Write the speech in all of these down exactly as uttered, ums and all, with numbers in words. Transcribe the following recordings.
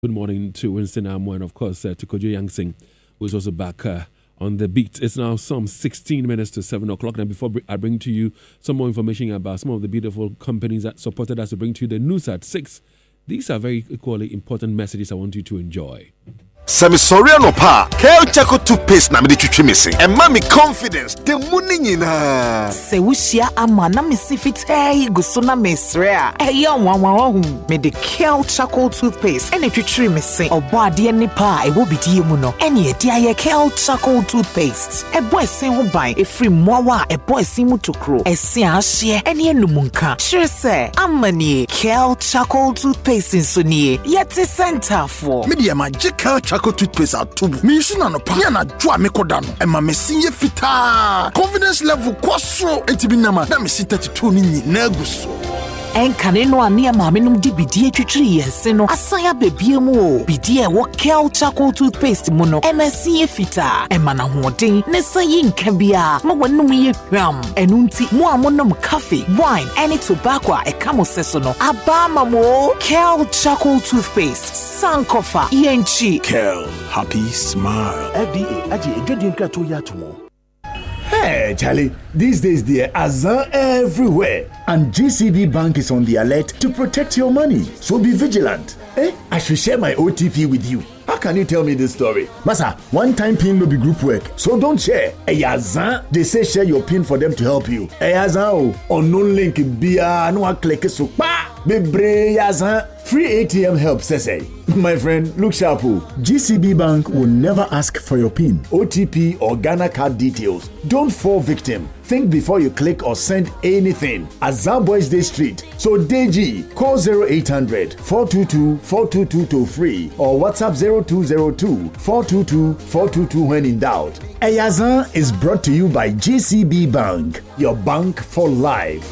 Good morning to Winston Amo and, of course, uh, to Kojo Yangsing, who is also back uh, on the beat. It's now some sixteen minutes to seven o'clock. And before I bring to you some more information about some of the beautiful companies that supported us to bring to you the news at six, these are very equally important messages I want you to enjoy. Semi sorry no pa. Kel Chaco toothpaste na me de twetwe me se. And mommy confidence. The money nyina. Se wushia ama na me si fitai guso na me sre a. E ya wanwan hu. Me de Kel Chaco toothpaste. Ene twetwe me se. Obo ade ni pa e wo bidie mu no. Ene e dia ye Kel Chaco toothpaste. E boy sen ho ban. E free mowa e boy sin mu tokro. E se ahye. Ene enumunka. Sure se. Amani Kel Chaco toothpaste nso nie. Yeti center for. Me de magical Chaco toothpaste at tubu. Me use na no pa na dwa me koda no. E ma me sin ye fita. Confidence level kwaso entibi nama na me sin thirty-two ni nyina guso. Enkane no ani ama menum di bidie twetwiri yense no asanya bebie mu o. Bidie wo Kel Chaco toothpaste mu no. E ma sin ye fita. E ma na hoden ne sayi nka bia. Ma wanum ye hwam. Enu nti mo amonom coffee, wine, any tobacco e kamo seso no. Aba ma mo Kel Chaco toothpaste. Sankofa yenchi. Kel, happy smile. F D A aje edwedi nkra to ya to mo. Hey, Charlie, these days there are Azan everywhere. And G C B Bank is on the alert to protect your money. So be vigilant. Eh? I should share my O T P with you. How can you tell me this story? Masa, one-time PIN no be group work, so don't share. Hey, Azan, they say share your PIN for them to help you. Hey, Azan, unknown link bia no click so pa. Bebre Azan, free A T M help say. My friend, look sharp. G C B Bank will never ask for your PIN, O T P, or Ghana card details. Don't fall victim. Think before you click or send anything. Azan Boys Day Street. So Deji, call zero eight hundred, four two two, four two two to free or WhatsApp zero two zero two, four two two, four two two when in doubt. Ayazan is brought to you by G C B Bank, your bank for life.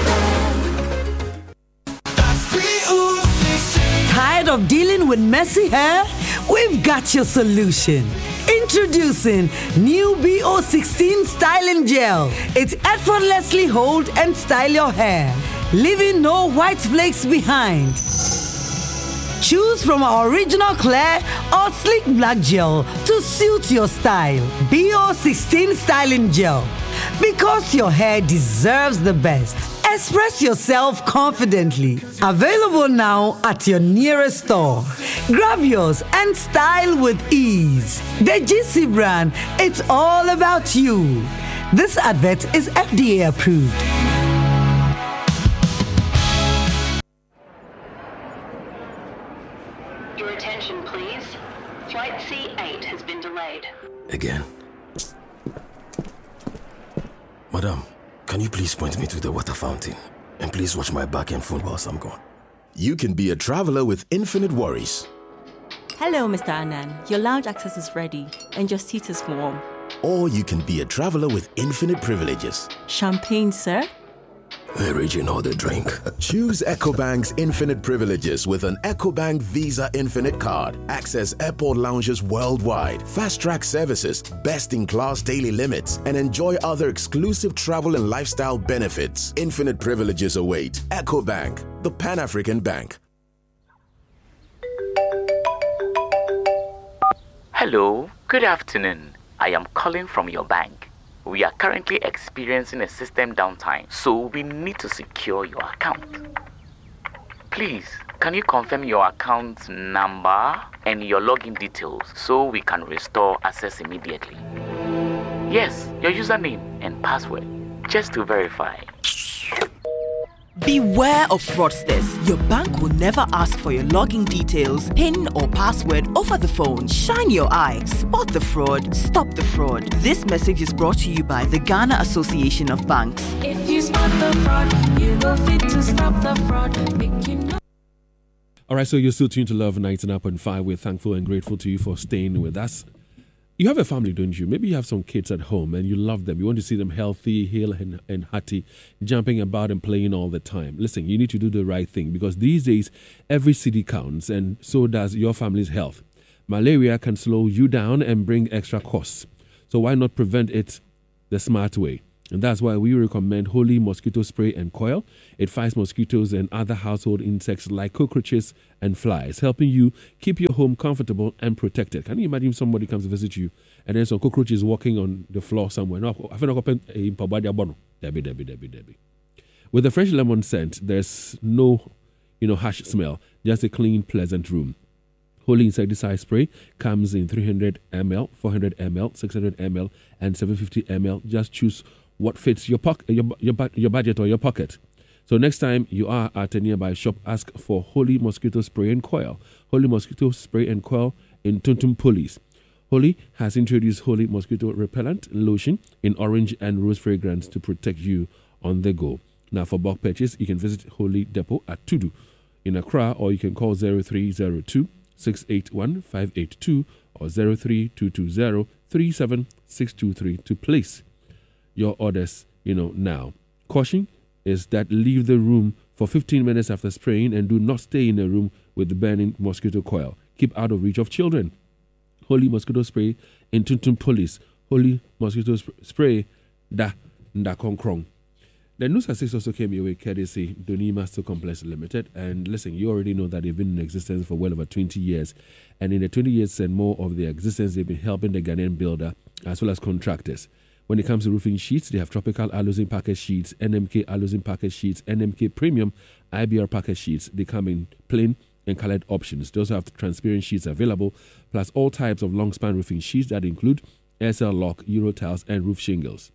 Tired of dealing with messy hair? We've got your solution. Introducing new B O sixteen Styling Gel. It effortlessly holds and style your hair, leaving no white flakes behind. Choose from our original clear or sleek black gel to suit your style. B O sixteen Styling Gel. Because your hair deserves the best. Express yourself confidently. Available now at your nearest store. Grab yours and style with ease. The G C brand, it's all about you. This advert is F D A approved. Your attention, please. Flight C eight has been delayed. Again. Madam, can you please point me to the water fountain? And please watch my back and phone whilst I'm gone. You can be a traveler with infinite worries. Hello, Mister Anand. Your lounge access is ready and your seat is warm. Or you can be a traveler with infinite privileges. Champagne, sir? The region or the drink. Choose EcoBank's infinite privileges with an EcoBank Visa Infinite card. Access airport lounges worldwide, fast-track services, best-in-class daily limits, and enjoy other exclusive travel and lifestyle benefits. Infinite privileges await. EcoBank, the Pan-African Bank. Hello, good afternoon. I am calling from your bank. We are currently experiencing a system downtime, so we need to secure your account. Please, can you confirm your account number and your login details so we can restore access immediately? Yes, your username and password, just to verify. Beware of fraudsters. Your bank will never ask for your login details, PIN or password over the phone. Shine your eye. Spot the fraud. Stop the fraud. This message is brought to you by the Ghana Association of Banks. If you spot the fraud, you go fit to stop the fraud. Make you know. All right, so you're still tuned to Love ninety-nine point five. We're thankful and grateful to you for staying with us. You have a family, don't you? Maybe you have some kids at home and you love them. You want to see them healthy, hale and, and hearty, jumping about and playing all the time. Listen, you need to do the right thing because these days, every city counts and so does your family's health. Malaria can slow you down and bring extra costs. So why not prevent it the smart way? And that's why we recommend Holy Mosquito Spray and Coil. It fights mosquitoes and other household insects like cockroaches and flies, helping you keep your home comfortable and protected. Can you imagine if somebody comes to visit you and then some cockroaches walking on the floor somewhere? No, I feel like in Pabadia Bono. Debbie, Debbie, Debbie, Debbie. With the fresh lemon scent, there's no, you know, harsh smell, just a clean, pleasant room. Holy Insecticide Spray comes in three hundred milliliters, four hundred milliliters, six hundred milliliters, and seven hundred fifty milliliters. Just choose what fits your, poc- your, your, your budget or your pocket. So next time you are at a nearby shop, ask for Holy Mosquito Spray and Coil. Holy Mosquito Spray and Coil in Tuntum Police. Holy has introduced Holy Mosquito Repellent Lotion in orange and rose fragrance to protect you on the go. Now for bulk purchase, you can visit Holy Depot at Tudu in Accra, or you can call zero three zero two, six eight one, five eight two or zero three two two zero, three seven six two three to place your orders, you know, now. Caution is that leave the room for fifteen minutes after spraying and do not stay in a room with the burning mosquito coil. Keep out of reach of children. Holy Mosquito Spray in Tuntum Police. Holy Mosquito sp- Spray da nda konkrong. The news at six also came your way courtesy Donima Steel Complex Limited. And listen, you already know that they've been in existence for well over twenty years. And in the twenty years and more of their existence, they've been helping the Ghanaian builder as well as contractors. When it comes to roofing sheets, they have Tropical Alusin Package Sheets, N M K Alusin Package Sheets, N M K Premium, I B R Package Sheets. They come in plain and colored options. They also have transparent sheets available, plus all types of long span roofing sheets that include S L Lock, Euro tiles, and roof shingles.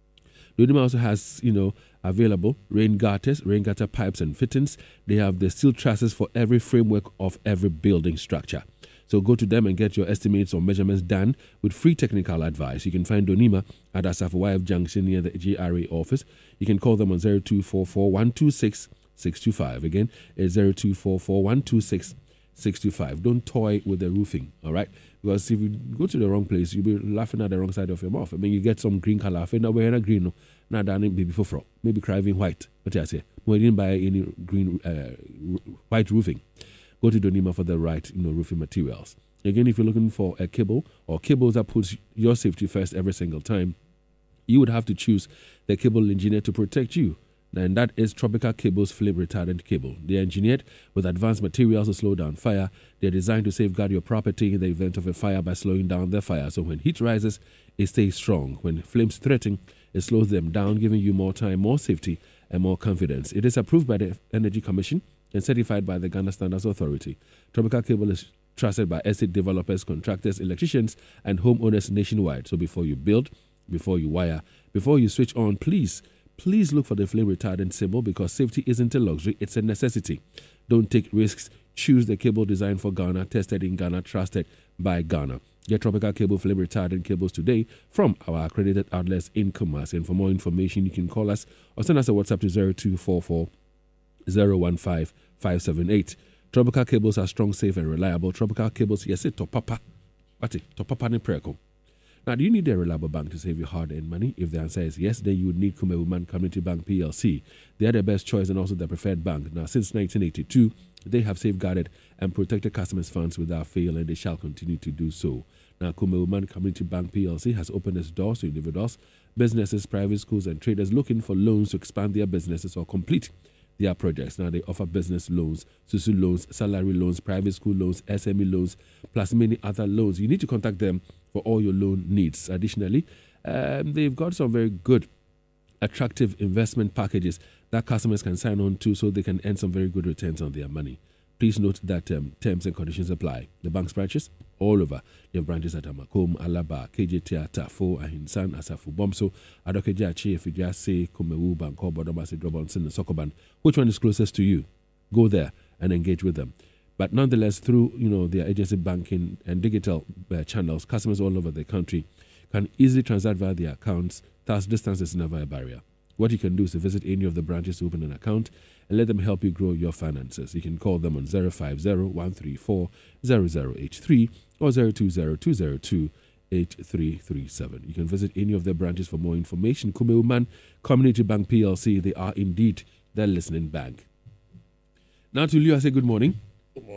Donima also has, you know, available rain gutters, rain gutter pipes and fittings. They have the steel trusses for every framework of every building structure. So go to them and get your estimates or measurements done with free technical advice. You can find Donima at Asafo Y F Junction near the G R A office. You can call them on zero two four four, one two six, six two five. Again, it's zero two four four, one two six, six two five. Don't toy with the roofing, all right? Because if you go to the wrong place, you'll be laughing at the wrong side of your mouth. I mean, you get some green color. If you're wearing a green, not done it baby for fraud. Maybe craving white. What I say? We didn't buy any green, uh, white roofing. Go to Donima for the right, you know, roofing materials. Again, if you're looking for a cable or cables that puts your safety first every single time, you would have to choose the cable engineer to protect you. And that is Tropical Cables Flame Retardant Cable. They are engineered with advanced materials to slow down fire. They are designed to safeguard your property in the event of a fire by slowing down the fire. So when heat rises, it stays strong. When flames threaten, it slows them down, giving you more time, more safety, and more confidence. It is approved by the Energy Commission and certified by the Ghana Standards Authority. Tropical Cable is trusted by estate developers, contractors, electricians, and homeowners nationwide. So before you build, before you wire, before you switch on, please, please look for the flame retardant symbol, because safety isn't a luxury, it's a necessity. Don't take risks. Choose the cable designed for Ghana, tested in Ghana, trusted by Ghana. Get Tropical Cable Flame Retardant cables today from our accredited outlets in Kumasi. And for more information, you can call us or send us a WhatsApp to zero two four four, zero one five, five seven eight. Tropical Cables are strong, safe, and reliable. Tropical Cables, yes, it topapa. What it? Topapa ne preko. Now, do you need a reliable bank to save your hard-earned money? If the answer is yes, then you would need Kume Woman Community Bank P L C. They are the best choice and also the preferred bank. Now, since nineteen eighty-two, they have safeguarded and protected customers' funds without fail, and they shall continue to do so. Now, Kume Woman Community Bank P L C has opened its doors to individuals, businesses, private schools, and traders looking for loans to expand their businesses or complete their projects. Now, they offer business loans, Susu loans, salary loans, private school loans, S M E loans, plus many other loans. You need to contact them for all your loan needs. Additionally, um, they've got some very good, attractive investment packages that customers can sign on to so they can earn some very good returns on their money. Please note that um, terms and conditions apply. The bank's branches all over. They have branches at Amakom, Alaba, K J T, Tafo, Ahinsan, Asafu Bomso, Adokejachi, if you just say Kumewu, Banko, Bodomasi, Drobonson, and Sokoban. Which one is closest to you? Go there and engage with them. But nonetheless, through you know their agency banking and digital uh, channels, customers all over the country can easily transact via their accounts. Thus, distance is never a barrier. What you can do is to visit any of the branches to open an account and let them help you grow your finances. You can call them on zero five zero, one three four, zero zero eight three or zero two zero, two zero two, eight three three seven. You can visit any of their branches for more information. Kume Woman Community Bank P L C, they are indeed the listening bank. Now to you, I say good morning. Good morning.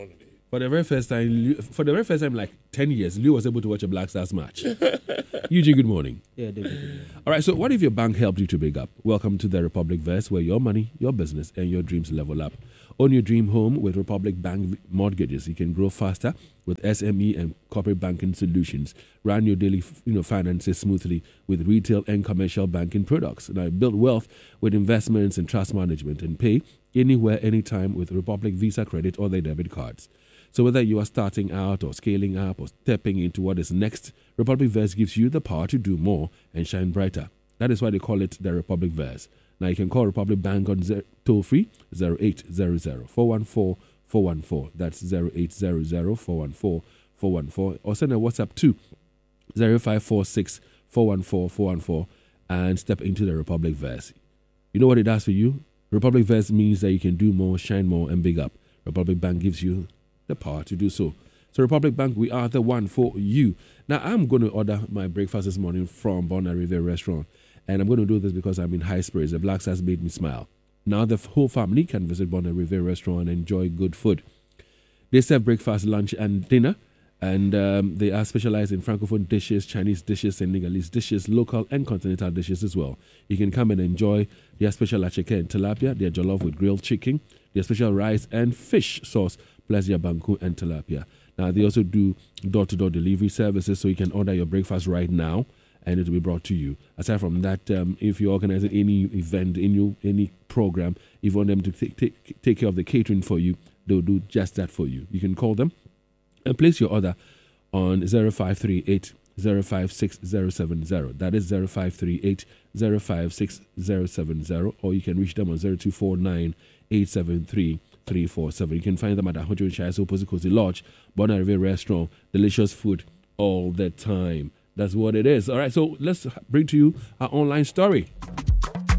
For the very first time, Lou- for the very first time, like ten years, Lou was able to watch a Black Stars match. Eugene, good morning. Yeah, David. All right, so what if your bank helped you to big up? Welcome to the Republic Verse, where your money, your business, and your dreams level up. Own your dream home with Republic Bank mortgages. You can grow faster with S M E and corporate banking solutions. Run your daily you know, finances smoothly with retail and commercial banking products. Now, build wealth with investments and trust management, and pay anywhere, anytime with Republic Visa credit or their debit cards. So whether you are starting out or scaling up or stepping into what is next, Republic Verse gives you the power to do more and shine brighter. That is why they call it the Republic Verse. Now you can call Republic Bank on ze- toll free zero eight zero zero four one four four one four. That's zero eight zero zero four one four four one four, or send a WhatsApp to zero five four six four one four four one four and step into the Republic Verse. You know what it does for you? Republic Verse means that you can do more, shine more, and big up. Republic Bank gives you the power to do so. So Republic Bank, we are the one for you. Now I'm going to order my breakfast this morning from Bonner River Restaurant. And I'm going to do this because I'm in high spirits. The Black Stars made me smile. Now the whole family can visit Bonner River Restaurant and enjoy good food. They serve breakfast, lunch, and dinner. And um, they are specialized in Francophone dishes, Chinese dishes, Senegalese dishes, local and continental dishes as well. You can come and enjoy their special acheke and tilapia, their jollof with grilled chicken, their special rice and fish sauce, plus their banku and tilapia. Now they also do door-to-door delivery services, so you can order your breakfast right now and it will be brought to you. Aside from that, um, if you're organizing any event, any, any program, if you want them to take, take, take care of the catering for you, they'll do just that for you. You can call them and place your order on zero five three eight zero five six zero seven zero. That is zero five three eight zero five six zero seven zero, or you can reach them on zero two four nine eight seven three three four seven. You can find them at one hundred Shires opposite Cozy Lodge, Bonner River Restaurant. Delicious food all the time. That's what it is. All right, so let's bring to you our online story.